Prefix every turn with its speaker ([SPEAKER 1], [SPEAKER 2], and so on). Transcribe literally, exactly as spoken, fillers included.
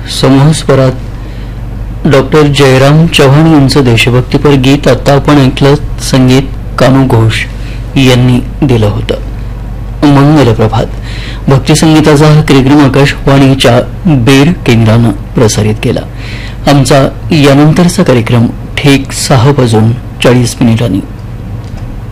[SPEAKER 1] समूहस्वरात doctor Jairam Chavan यांचं देशभक्तीपर गीत आता आपण ऐकलं. संगीत कानू घोष यांनी दिलं होतं. मंगल प्रभात भक्तिसंगीताचा हा कार्यक्रम आकाशवाणीच्या बेर केंद्रानं प्रसारित केला. आमचा यानंतरचा कार्यक्रम ठीक सहा वाजून चाळीस मिनिटांनी.